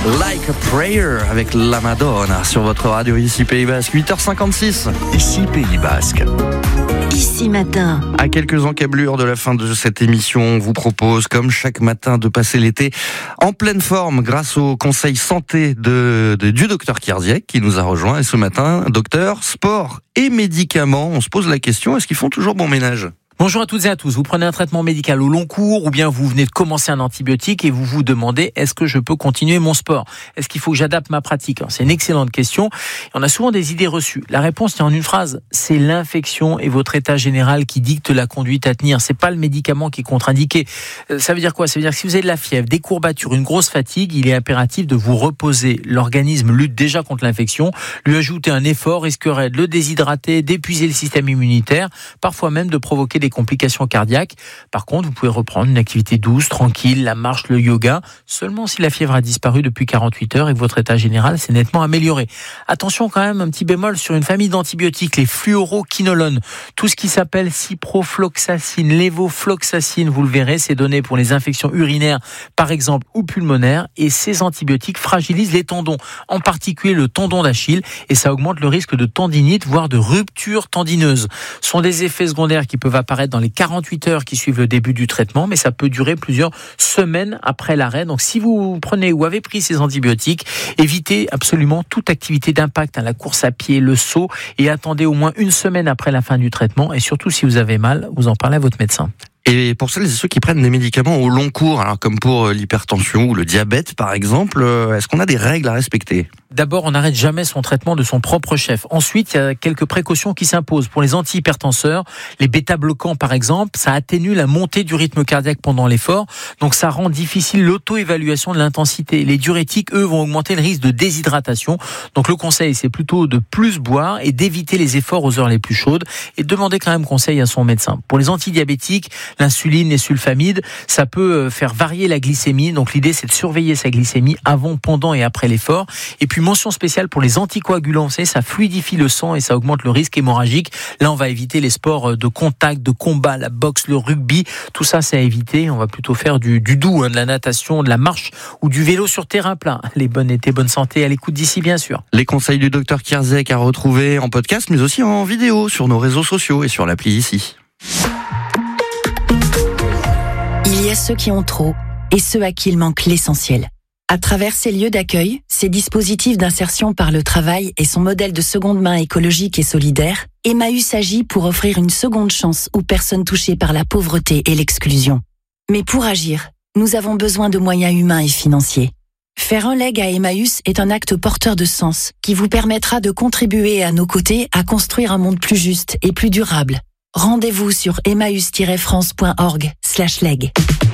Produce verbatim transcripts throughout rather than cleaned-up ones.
Like a Prayer avec la Madonna sur votre radio ici Pays Basque, huit heures cinquante-six. Ici Pays Basque. Ici Matin. À quelques encablures de la fin de cette émission, on vous propose, comme chaque matin, de passer l'été en pleine forme grâce au conseil santé de, de, du docteur Kierzek qui nous a rejoint. Et ce matin, docteur, sport et médicaments, on se pose la question, est-ce qu'ils font toujours bon ménage ? Bonjour à toutes et à tous. Vous prenez un traitement médical au long cours ou bien vous venez de commencer un antibiotique et vous vous demandez est-ce que je peux continuer mon sport ? Est-ce qu'il faut que j'adapte ma pratique ? C'est une excellente question. On a souvent des idées reçues. La réponse est en une phrase. C'est l'infection et votre état général qui dicte la conduite à tenir. C'est pas le médicament qui est contre-indiqué. Ça veut dire quoi ? Ça veut dire que si vous avez de la fièvre, des courbatures, une grosse fatigue, il est impératif de vous reposer. L'organisme lutte déjà contre l'infection. Lui ajouter un effort risquerait de le déshydrater, d'épuiser le système immunitaire, parfois même de provoquer des complications cardiaques. Par contre, vous pouvez reprendre une activité douce, tranquille, la marche, le yoga, seulement si la fièvre a disparu depuis quarante-huit heures et que votre état général s'est nettement amélioré. Attention quand même, un petit bémol sur une famille d'antibiotiques, les fluoroquinolones. Tout ce qui s'appelle ciprofloxacine, lévofloxacine, vous le verrez, c'est donné pour les infections urinaires, par exemple, ou pulmonaires, et ces antibiotiques fragilisent les tendons, en particulier le tendon d'Achille, et ça augmente le risque de tendinite, voire de rupture tendineuse. Ce sont des effets secondaires qui peuvent apparaître dans les quarante-huit heures qui suivent le début du traitement, mais ça peut durer plusieurs semaines après l'arrêt. Donc si vous prenez ou avez pris ces antibiotiques, évitez absolument toute activité d'impact, hein, la course à pied, le saut, et attendez au moins une semaine après la fin du traitement. Et surtout, si vous avez mal, vous en parlez à votre médecin. Et pour celles et ceux qui prennent des médicaments au long cours, alors comme pour l'hypertension ou le diabète par exemple, est-ce qu'on a des règles à respecter ? D'abord, on n'arrête jamais son traitement de son propre chef. Ensuite, il y a quelques précautions qui s'imposent. Pour les antihypertenseurs, les bêta-bloquants par exemple, ça atténue la montée du rythme cardiaque pendant l'effort, donc ça rend difficile l'auto-évaluation de l'intensité. Les diurétiques, eux, vont augmenter le risque de déshydratation. Donc le conseil, c'est plutôt de plus boire et d'éviter les efforts aux heures les plus chaudes et de demander quand même conseil à son médecin. Pour les antidiabétiques, l'insuline, les sulfamides, ça peut faire varier la glycémie. Donc l'idée, c'est de surveiller sa glycémie avant, pendant et après l'effort. Et puis mention spéciale pour les anticoagulants, vous savez, ça fluidifie le sang et ça augmente le risque hémorragique. Là, on va éviter les sports de contact, de combat, la boxe, le rugby. Tout ça, c'est à éviter. On va plutôt faire du, du doux, hein, de la natation, de la marche ou du vélo sur terrain plat. Les bonnes étés, bonne santé, à l'écoute d'ici, bien sûr. Les conseils du docteur Kierzek à retrouver en podcast, mais aussi en vidéo sur nos réseaux sociaux et sur l'appli ici. Il y a ceux qui ont trop et ceux à qui il manque l'essentiel. À travers ces lieux d'accueil, ces dispositifs d'insertion par le travail et son modèle de seconde main écologique et solidaire, Emmaüs agit pour offrir une seconde chance aux personnes touchées par la pauvreté et l'exclusion. Mais pour agir, nous avons besoin de moyens humains et financiers. Faire un leg à Emmaüs est un acte porteur de sens qui vous permettra de contribuer à nos côtés à construire un monde plus juste et plus durable. Rendez-vous sur emmaüs tiret france point org slash leg.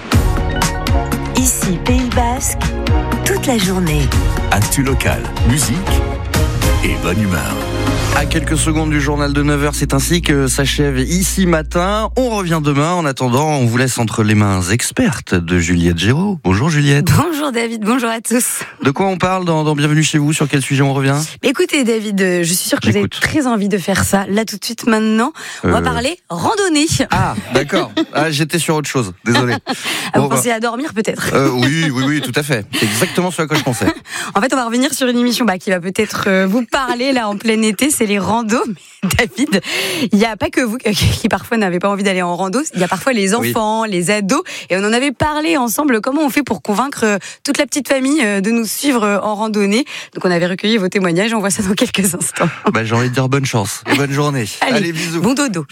Ici Pays Basque, toute la journée. Actu local, musique et bonne humeur. À quelques secondes du journal de neuf heures, c'est ainsi que s'achève Ici Matin. On revient demain. En attendant, on vous laisse entre les mains expertes de Juliette Géraud. Bonjour Juliette. Bonjour David, bonjour à tous. De quoi on parle dans, dans Bienvenue chez vous ? Sur quel sujet on revient ? Écoutez David, je suis sûre que J'écoute. vous avez très envie de faire ça. Là tout de suite maintenant, on Euh... va parler randonnée. Ah, d'accord. Ah, j'étais sur autre chose. Désolé. Ah, Bon, vous bah... pensez à dormir peut-être ? euh, Oui, oui, oui, tout à fait. C'est exactement ce à quoi je pensais. En fait, on va revenir sur une émission bah, qui va peut-être euh, vous parler là en plein été, c'est les randos. David, il n'y a pas que vous qui parfois n'avez pas envie d'aller en rando, il y a parfois les enfants, oui. les ados, et on en avait parlé ensemble, comment on fait pour convaincre toute la petite famille de nous suivre en randonnée. Donc on avait recueilli vos témoignages, on voit ça dans quelques instants. Bah, j'ai envie de dire bonne chance et bonne journée. Allez, Allez bisous. Bon dodo.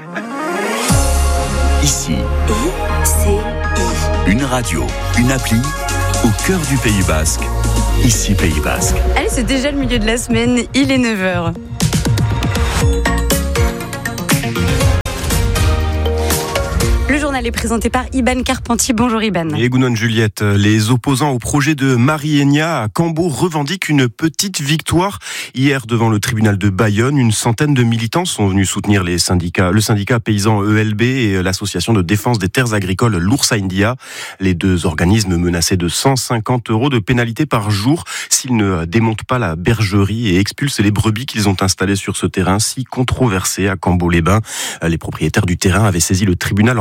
Ici, I C I. une radio, une appli au cœur du Pays Basque. Ici Pays Basque. Allez, c'est déjà le milieu de la semaine, il est neuf heures. Le journal est présenté par Iban Carpentier. Bonjour Iban. Et Gounon Juliette, les opposants au projet de Marie-Enya à Cambo revendiquent une petite victoire. Hier, devant le tribunal de Bayonne, une centaine de militants sont venus soutenir les syndicats, le syndicat paysan E L B et l'association de défense des terres agricoles l'Oursa India. Les deux organismes menaçaient de cent cinquante euros de pénalité par jour s'ils ne démontent pas la bergerie et expulsent les brebis qu'ils ont installées sur ce terrain si controversé à Cambo-les-Bains. Les propriétaires du terrain avaient saisi le tribunal en référé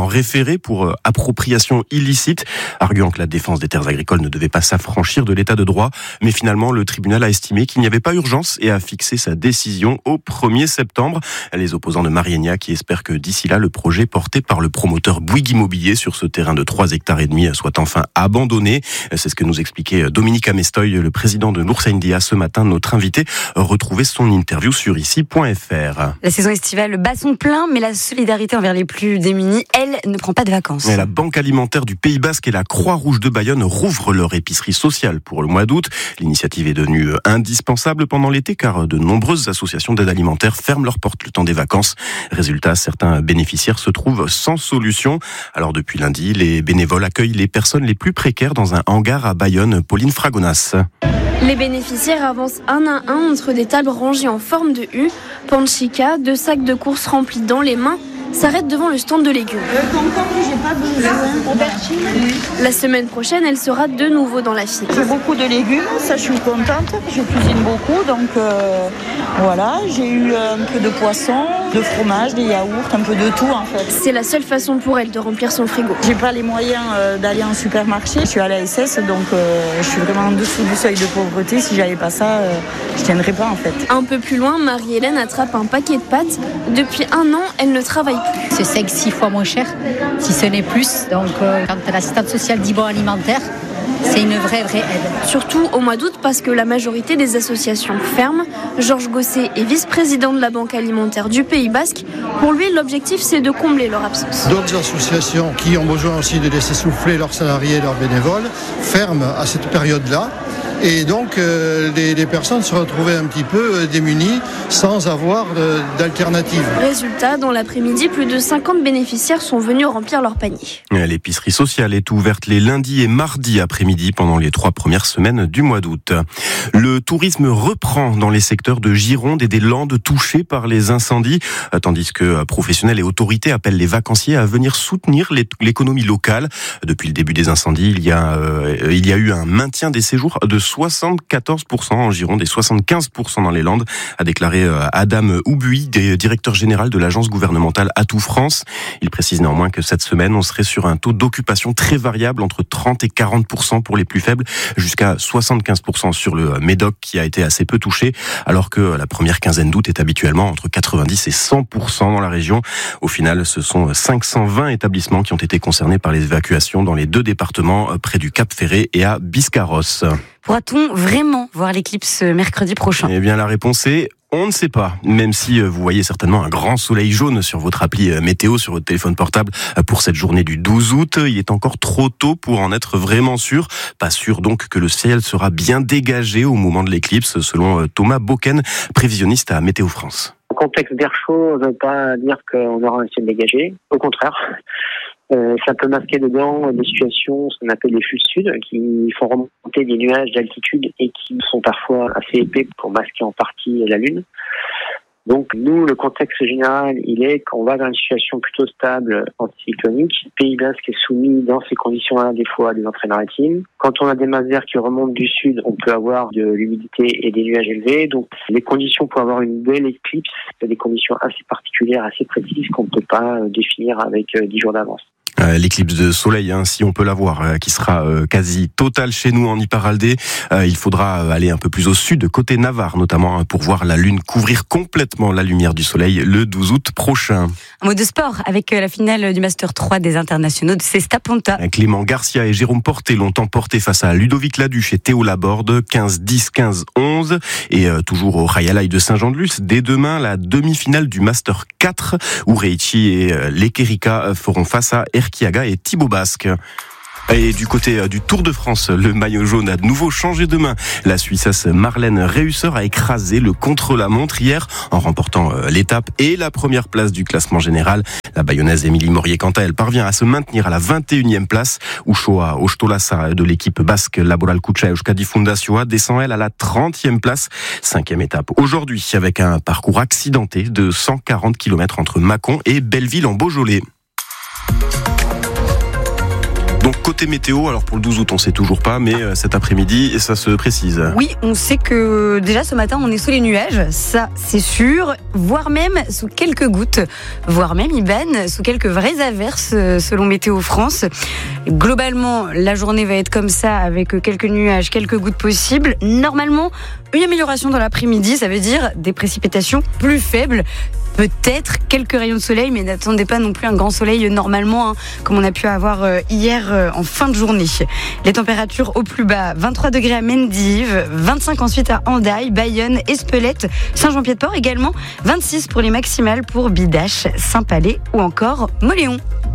libéré pour appropriation illicite, arguant que la défense des terres agricoles ne devait pas s'affranchir de l'état de droit. Mais finalement, le tribunal a estimé qu'il n'y avait pas urgence et a fixé sa décision au premier septembre. Les opposants de Mariegna qui espèrent que d'ici là, le projet porté par le promoteur Bouygues Immobilier sur ce terrain de trois hectares et demi soit enfin abandonné. C'est ce que nous expliquait Dominique Amestoy, le président de l'Oursaindia ce matin, notre invité. Retrouvez son interview sur ici point f r. La saison estivale bat son plein, mais la solidarité envers les plus démunis, elle, ne prend pas de vacances. Et la Banque alimentaire du Pays Basque et la Croix-Rouge de Bayonne rouvrent leur épicerie sociale pour le mois d'août. L'initiative est devenue indispensable pendant l'été car de nombreuses associations d'aide alimentaire ferment leurs portes le temps des vacances. Résultat, certains bénéficiaires se trouvent sans solution. Alors depuis lundi, les bénévoles accueillent les personnes les plus précaires dans un hangar à Bayonne. Pauline Fragonas. Les bénéficiaires avancent un à un entre des tables rangées en forme de U. Panchika, deux sacs de courses remplis dans les mains, s'arrête devant le stand de légumes. Le concombre, j'ai pas besoin. Aubergine. La semaine prochaine, elle sera de nouveau dans la file. J'ai beaucoup de légumes, ça je suis contente. Je cuisine beaucoup, donc euh, voilà. J'ai eu un peu de poisson, de fromage, des yaourts, un peu de tout en fait. C'est la seule façon pour elle de remplir son frigo. J'ai pas les moyens euh, d'aller en supermarché. Je suis à la S S, donc euh, je suis vraiment en dessous du seuil de pauvreté. Si j'avais pas ça, euh, je tiendrais pas en fait. Un peu plus loin, Marie-Hélène attrape un paquet de pâtes. Depuis un an, elle ne travaille plus. C'est cinq six fois moins cher, si ce n'est plus. Donc euh, quand l'assistante sociale dit bon alimentaire, c'est une vraie, vraie aide. Surtout au mois d'août parce que la majorité des associations ferment. Georges Gosset est vice-président de la Banque alimentaire du Pays Basque. Pour lui, l'objectif, c'est de combler leur absence. D'autres associations qui ont besoin aussi de laisser souffler leurs salariés et leurs bénévoles ferment à cette période-là. Et donc, euh, les, les personnes se retrouvaient un petit peu euh, démunies sans avoir euh, d'alternative. Résultat, dans l'après-midi, plus de cinquante bénéficiaires sont venus remplir leur panier. L'épicerie sociale est ouverte les lundis et mardis après-midi pendant les trois premières semaines du mois d'août. Le tourisme reprend dans les secteurs de Gironde et des Landes touchés par les incendies, tandis que professionnels et autorités appellent les vacanciers à venir soutenir l'économie locale. Depuis le début des incendies, il y a, euh, il y a eu un maintien des séjours de soixante-quatorze pour cent en Gironde et soixante-quinze pour cent dans les Landes, a déclaré Adam Oubuy, directeur général de l'agence gouvernementale Atout France. Il précise néanmoins que cette semaine, on serait sur un taux d'occupation très variable entre trente et quarante pour cent pour les plus faibles, jusqu'à soixante-quinze pour cent sur le Médoc qui a été assez peu touché, alors que la première quinzaine d'août est habituellement entre quatre-vingt-dix et cent pour cent dans la région. Au final, ce sont cinq cent vingt établissements qui ont été concernés par les évacuations dans les deux départements près du Cap Ferré et à Biscarrosse. Pourra-t-on vraiment voir l'éclipse mercredi prochain ? Eh bien, la réponse est on ne sait pas, même si vous voyez certainement un grand soleil jaune sur votre appli météo, sur votre téléphone portable pour cette journée du douze août. Il est encore trop tôt pour en être vraiment sûr. Pas sûr donc que le ciel sera bien dégagé au moment de l'éclipse, selon Thomas Boken, prévisionniste à Météo France. Le contexte d'air chaud ne veut pas dire qu'on aura un ciel dégagé. Au contraire. Euh, ça peut masquer dedans des situations, ce qu'on appelle les flux sud, qui font remonter des nuages d'altitude et qui sont parfois assez épais pour masquer en partie la Lune. Donc nous, le contexte général, il est qu'on va dans une situation plutôt stable anticyclonique. Le Pays Basque est soumis dans ces conditions-là des fois à des entrées maritimes. Quand on a des masses d'air qui remontent du sud, on peut avoir de l'humidité et des nuages élevés. Donc les conditions pour avoir une belle éclipse, c'est des conditions assez particulières, assez précises qu'on ne peut pas définir avec dix jours d'avance. L'éclipse de soleil, hein, si on peut la voir, qui sera quasi totale chez nous en Iparraldé. Il faudra aller un peu plus au sud, côté Navarre notamment, pour voir la Lune couvrir complètement la lumière du soleil le douze août prochain. Un mot de sport avec la finale du Master trois des internationaux de Cesta Ponta. Clément Garcia et Jérôme Porté l'ont emporté face à Ludovic Laduche et Théo Laborde, quinze dix, quinze onze. Et euh, toujours au Rayalaï de Saint-Jean-de-Luz, dès demain, la demi-finale du Master quatre, où Reichi et euh, Lekerika feront face à Erkiaga et Thibaut Basque. Et du côté du Tour de France, le maillot jaune a de nouveau changé de main. La Suissesse Marlène Reusser a écrasé le contre-la-montre hier en remportant l'étape et la première place du classement général. La Bayonnaise Émilie Morier, quant à elle, parvient à se maintenir à la vingt et unième place. Uchoa Ostolasa de l'équipe basque Laboral Kucha et Euskadi Fundazioa descend elle à la trentième place. Cinquième étape aujourd'hui avec un parcours accidenté de cent quarante kilomètres entre Mâcon et Belleville en Beaujolais. Donc côté météo, alors pour le douze août on sait toujours pas, mais euh, cet après-midi ça se précise. Oui, on sait que déjà ce matin on est sous les nuages, ça c'est sûr, voire même sous quelques gouttes, voire même Iban, sous quelques vraies averses selon Météo France. Globalement, la journée va être comme ça avec quelques nuages, quelques gouttes possibles. Normalement, une amélioration dans l'après-midi, ça veut dire des précipitations plus faibles. Peut-être quelques rayons de soleil, mais n'attendez pas non plus un grand soleil normalement, hein, comme on a pu avoir euh, hier euh, en fin de journée. Les températures au plus bas, vingt-trois degrés à Mendive, vingt-cinq ensuite à Hendaye, Bayonne, Espelette, Saint-Jean-Pied-de-Port également, vingt-six pour les maximales pour Bidache, Saint-Palais ou encore Moléon.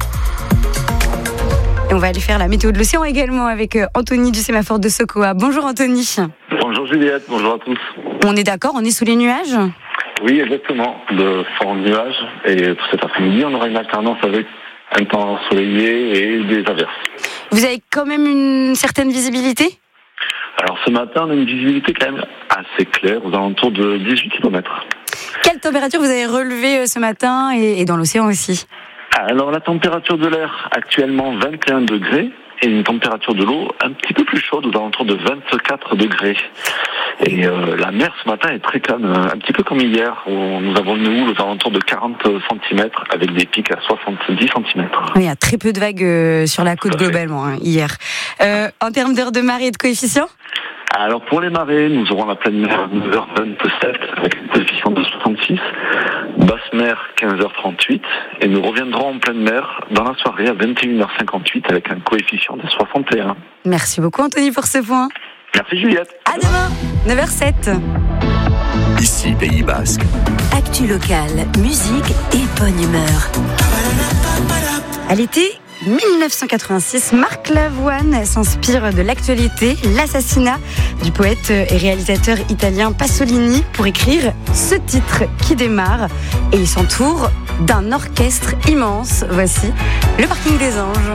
Et on va aller faire la météo de l'océan également avec Anthony du sémaphore de Sokoa. Bonjour Anthony. Bonjour Juliette, bonjour à tous. On est d'accord, on est sous les nuages ? Oui, exactement, de forts nuages. Et tout cet après-midi, on aura une alternance avec un temps ensoleillé et des averses. Vous avez quand même une certaine visibilité ? Alors ce matin, on a une visibilité quand même assez claire, aux alentours de dix-huit kilomètres. Quelle température vous avez relevée ce matin et dans l'océan aussi ? Alors la température de l'air actuellement vingt et un degrés et une température de l'eau un petit peu plus chaude, aux alentours de vingt-quatre degrés. Et euh, la mer ce matin est très calme, un petit peu comme hier, où nous avons une houle aux alentours de quarante centimètres avec des pics à soixante-dix centimètres. Oui, il y a très peu de vagues euh, sur la côte globalement hein, hier. Euh, en termes d'heures de marée et de coefficient ? Alors pour les marées, nous aurons la pleine mer à neuf heures vingt-sept avec un coefficient de soixante-six, basse mer quinze heures trente-huit et nous reviendrons en pleine mer dans la soirée à vingt et une heures cinquante-huit avec un coefficient de soixante et un. Merci beaucoup Anthony pour ce point. Merci Juliette. À demain, neuf heures sept. Ici Pays Basque. Actu locale, musique et bonne humeur. À l'été mille neuf cent quatre-vingt-six, Marc Lavoine s'inspire de l'actualité, l'assassinat du poète et réalisateur italien Pasolini pour écrire ce titre qui démarre et il s'entoure d'un orchestre immense. Voici le Parking des Anges.